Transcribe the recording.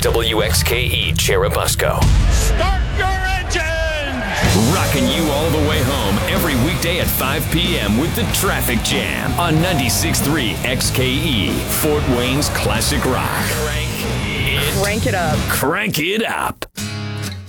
WXKE Cherubusco. Start your engines! Rocking you all the way home every weekday at 5 p.m. with the Traffic Jam on 96.3 XKE, Fort Wayne's classic rock. Crank it up. Crank it up.